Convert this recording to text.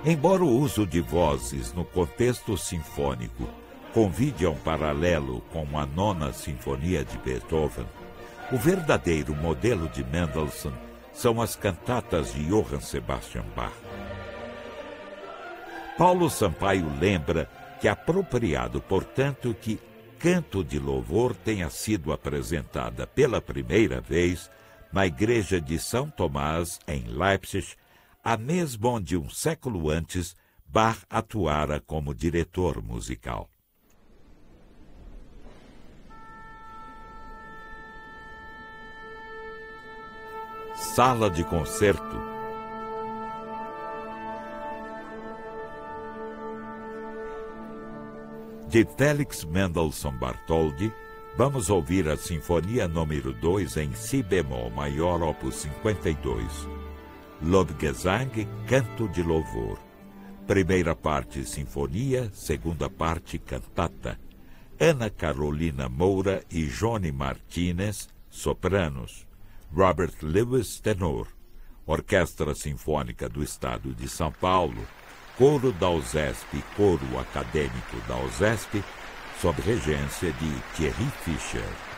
Embora o uso de vozes no contexto sinfônico convide a um paralelo com a Nona Sinfonia de Beethoven, o verdadeiro modelo de Mendelssohn são as cantatas de Johann Sebastian Bach. Paulo Sampaio lembra que é apropriado, portanto, que Canto de Louvor tenha sido apresentada pela primeira vez na igreja de São Tomás, em Leipzig, a mesma onde um século antes Bach atuara como diretor musical. Sala de concerto. De Felix Mendelssohn Bartholdy, vamos ouvir a Sinfonia número 2 em Si bemol maior, opus 52. Lobgesang, Canto de Louvor. Primeira parte, Sinfonia, segunda parte, Cantata. Ana Carolina Moura e Johnny Martinez, sopranos. Robert Lewis, tenor. Orquestra Sinfônica do Estado de São Paulo, Coro da USESP e Coro Acadêmico da USESP, sob regência de Thierry Fischer.